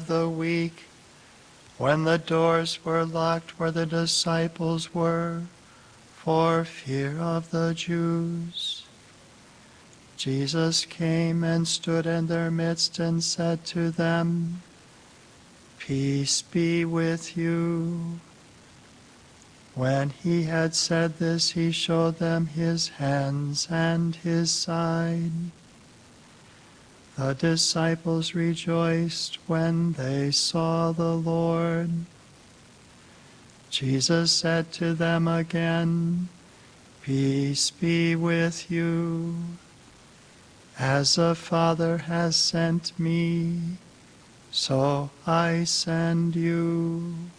the week, when the doors were locked where the disciples were, for fear of the Jews, Jesus came and stood in their midst and said to them, "Peace be with you." When he had said this, he showed them his hands and his side. The disciples rejoiced when they saw the Lord. Jesus said to them again, "Peace be with you. As the Father has sent me, so I send you."